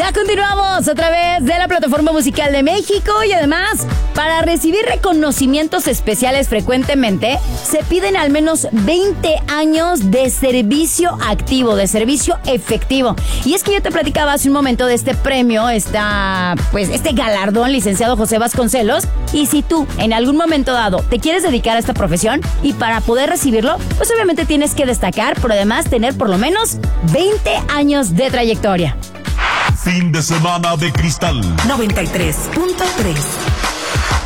Ya continuamos a través de la Plataforma Musical de México y además, para recibir reconocimientos especiales frecuentemente, se piden al menos 20 años de servicio activo, de servicio efectivo. Y es que yo te platicaba hace un momento de este premio, este galardón, licenciado José Vasconcelos. Y si tú en algún momento dado te quieres dedicar a esta profesión y para poder recibirlo, pues obviamente tienes que destacar, pero además tener por lo menos 20 años de trayectoria. Fin de semana de cristal 93.3